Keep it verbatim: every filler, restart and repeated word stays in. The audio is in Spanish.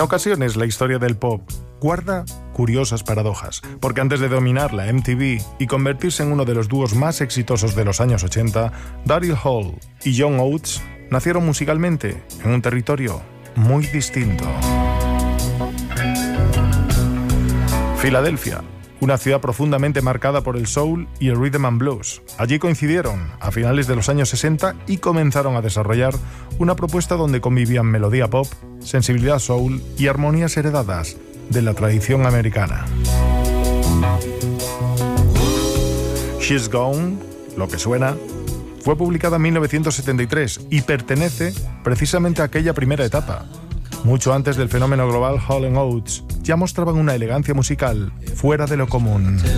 ocasiones la historia del pop guarda curiosas paradojas, porque antes de dominar la M T V y convertirse en uno de los dúos más exitosos de los años ochenta, Daryl Hall y John Oates nacieron musicalmente en un territorio muy distinto. Filadelfia, una ciudad profundamente marcada por el soul y el rhythm and blues. Allí coincidieron a finales de los años sesenta y comenzaron a desarrollar una propuesta donde convivían melodía pop, sensibilidad soul y armonías heredadas de la tradición americana. She's Gone, lo que suena, fue publicada en mil novecientos setenta y tres y pertenece precisamente a aquella primera etapa. Mucho antes del fenómeno global, Hall and Oates ya mostraban una elegancia musical fuera de lo común.